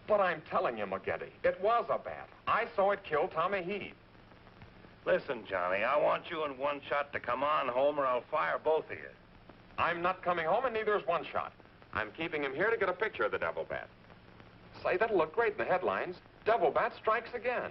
But I'm telling you, McGetty, it was a bat. I saw it kill Tommy Heath. Listen, Johnny, I want you and One Shot to come on home or I'll fire both of you. I'm not coming home, and neither is One Shot. I'm keeping him here to get a picture of the devil bat. Say, that'll look great in the headlines. Devil bat strikes again.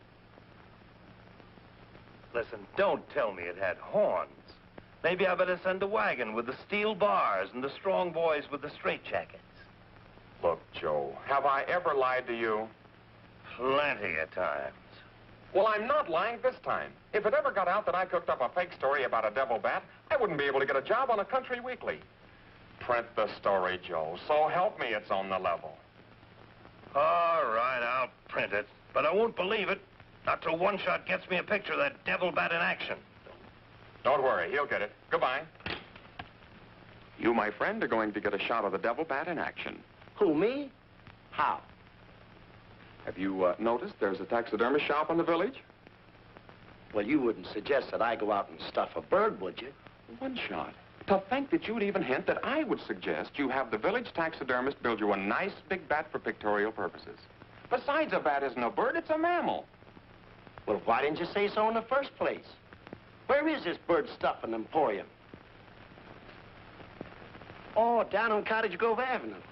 Listen, don't tell me it had horns. Maybe I better send a wagon with the steel bars and the strong boys with the straitjackets. Look, Joe, have I ever lied to you? Plenty of times. Well, I'm not lying this time. If it ever got out that I cooked up a fake story about a devil bat, I wouldn't be able to get a job on a country weekly. Print the story, Joe. So help me, it's on the level. All right, I'll print it. But I won't believe it. Not till One Shot gets me a picture of that devil bat in action. Don't worry, he'll get it. Goodbye. You, my friend, are going to get a shot of the devil bat in action. Who, me? How? Have you noticed there's a taxidermist shop in the village? Well, you wouldn't suggest that I go out and stuff a bird, would you? One Shot. To think that you'd even hint that I would suggest you have the village taxidermist build you a nice big bat for pictorial purposes. Besides, a bat isn't a bird, it's a mammal. Well, why didn't you say so in the first place? Where is this bird stuffing emporium? Oh, down on Cottage Grove Avenue.